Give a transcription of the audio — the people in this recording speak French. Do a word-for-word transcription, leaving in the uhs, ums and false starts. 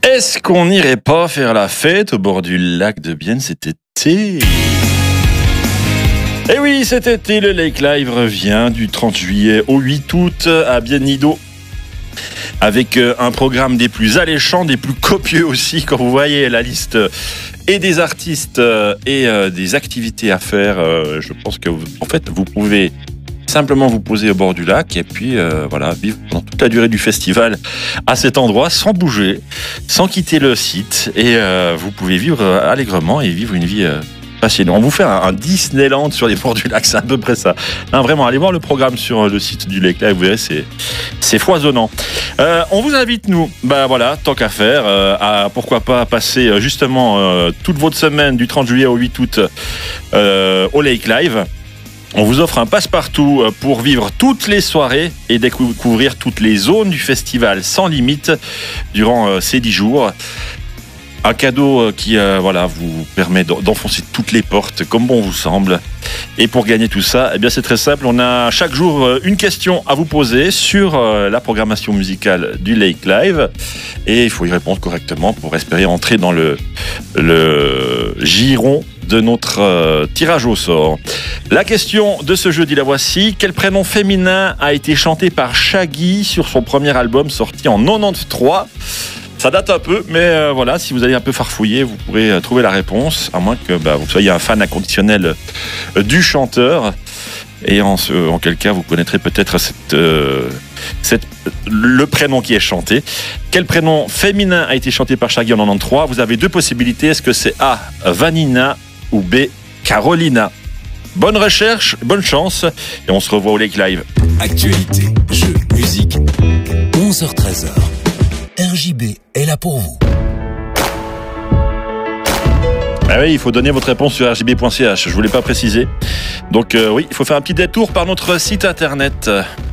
Est-ce qu'on n'irait pas faire la fête au bord du lac de Bienne cet été ? Eh oui, cet été, le Lake Live revient du trente juillet au huit août à Bienne-Nido. Avec un programme des plus alléchants, des plus copieux aussi, quand vous voyez la liste et des artistes et des activités à faire. Je pense que, vous, en fait, vous pouvez simplement vous poser au bord du lac et puis euh, voilà, vivre pendant toute la durée du festival à cet endroit sans bouger, sans quitter le site. Et euh, vous pouvez vivre allègrement et vivre une vie euh, passionnante. On vous fait un, un Disneyland sur les bords du lac, c'est à peu près ça. Non, vraiment, allez voir le programme sur le site du Lake Live, vous verrez, c'est, c'est foisonnant. Euh, on vous invite, nous, bah voilà, tant qu'à faire, euh, à pourquoi pas passer justement euh, toute votre semaine du trente juillet au huit août euh, au Lake Live. On vous offre un passe-partout pour vivre toutes les soirées et découvrir toutes les zones du festival sans limite durant ces dix jours. Un cadeau qui euh, voilà, vous permet d'enfoncer toutes les portes comme bon vous semble. Et pour gagner tout ça, eh bien c'est très simple. On a chaque jour une question à vous poser sur la programmation musicale du Lake Live. Et il faut y répondre correctement pour espérer entrer dans le, le giron de notre euh, tirage au sort. La question de ce jeudi, la voici. Quel prénom féminin a été chanté par Shaggy sur son premier album sorti en quatre-vingt-treize ? Ça date un peu, mais euh, voilà, si vous allez un peu farfouiller, vous pourrez euh, trouver la réponse, à moins que bah, vous soyez un fan inconditionnel euh, du chanteur. Et en, ce, en quel cas, vous connaîtrez peut-être cette, euh, cette, le prénom qui est chanté. Quel prénom féminin a été chanté par Shaggy en quatre-vingt-treize ? Vous avez deux possibilités. Est-ce que c'est A, Vanina ou B, Carolina ? Bonne recherche, bonne chance, et on se revoit au Lake Live. Actualité, jeux, musique, onze heures treize heures. R J B est là pour vous. Ah oui, il faut donner votre réponse sur r j b point c h. Je ne voulais pas préciser. Donc euh, oui, il faut faire un petit détour par notre site internet.